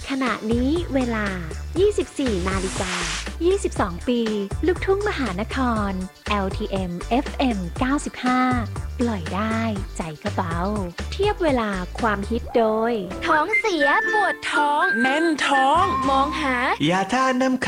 ขณะนี้เวลา 24 นาฬิกา 22 ปี ลูกทุ่งมหานคร LTM FM 95 ปล่อยได้ใจก็เบาเทียบเวลาความฮิตโดยท้องเสียปวดท้องแน่นท้องมองหายาทาน้ำ